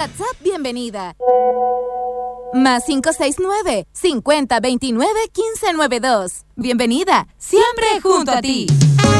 WhatsApp, bienvenida. Más 569-5029-1592. Bienvenida, siempre junto a ti.